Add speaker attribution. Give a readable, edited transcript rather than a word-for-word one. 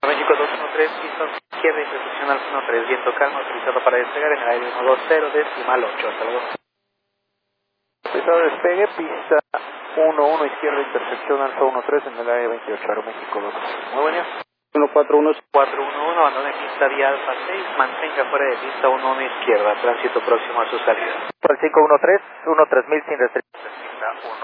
Speaker 1: México 213, pista izquierda, intersección al 13, viento calmo, autorizado para despegar en el aire 120, decimal 8, hasta luego.
Speaker 2: Autorizado de despegue, pista 11, izquierda, intersección alfa 13 en el área 28, Aeroméxico 2.
Speaker 1: Muy buenas.
Speaker 2: 141.
Speaker 1: 411, abandone pista vía alfa 6, mantenga fuera de pista 11 izquierda, tránsito próximo a su salida.
Speaker 2: Al 513, 13000 sin restricción.
Speaker 1: Pista 1.